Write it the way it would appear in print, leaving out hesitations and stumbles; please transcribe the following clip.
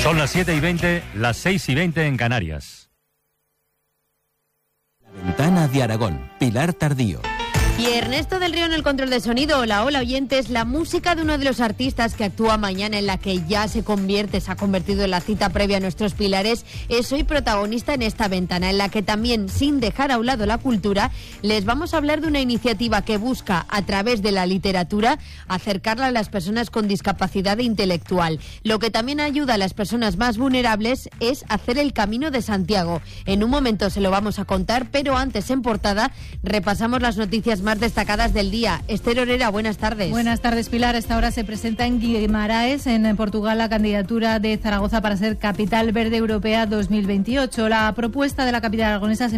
Son las 7:20, las 6:20 en Canarias. La Ventana de Aragón, Pilar Tardío. Y Ernesto del Río en el control de sonido. Hola, hola oyentes. La música de uno de los artistas que actúa mañana, en la que ya se ha convertido en la cita previa a nuestros pilares, es hoy protagonista en esta ventana, en la que también, sin dejar a un lado la cultura, les vamos a hablar de una iniciativa que busca, a través de la literatura, acercarla a las personas con discapacidad intelectual. Lo que también ayuda a las personas más vulnerables es hacer el Camino de Santiago. En un momento se lo vamos a contar, pero antes, en portada, repasamos las noticias más destacadas del día. Esther Orera, buenas tardes. Buenas tardes, Pilar. Esta hora se presenta en Guimaraes, en Portugal, la candidatura de Zaragoza para ser Capital Verde Europea 2028. La propuesta de la capital aragonesa se